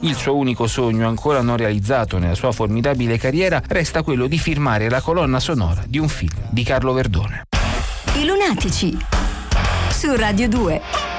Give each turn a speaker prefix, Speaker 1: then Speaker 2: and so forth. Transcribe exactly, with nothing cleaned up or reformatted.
Speaker 1: Il suo unico sogno ancora non realizzato nella sua formidabile carriera resta quello di firmare la colonna sonora di un film di Carlo Verdone.
Speaker 2: I Lunatici su Radio due.